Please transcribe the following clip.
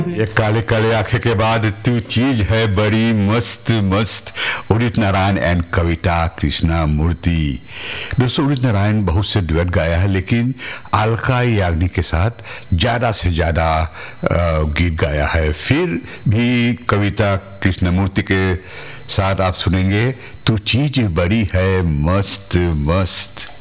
ये काले काले आंखें के बाद तू चीज है बड़ी मस्त मस्त। उदित नारायण एंड कविता कृष्णा मूर्ति। दोस्तों, उदित नारायण बहुत से डुएट गाया है, लेकिन अलका याग्निक के साथ ज़्यादा से ज़्यादा गीत गाया है। फिर भी कविता कृष्णा मूर्ति के साथ आप सुनेंगे तू चीज बड़ी है मस्त मस्त।